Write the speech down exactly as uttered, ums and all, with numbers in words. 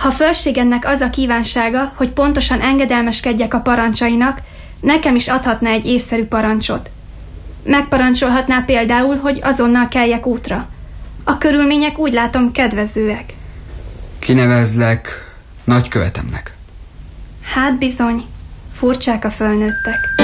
Ha fölségemnek az a kívánsága, hogy pontosan engedelmeskedjek a parancsainak, nekem is adhatna egy észszerű parancsot. Megparancsolhatná például, hogy azonnal keljek útra. A körülmények úgy látom kedvezőek. Kinevezlek nagykövetemnek. Hát bizony, furcsák a fölnőttek.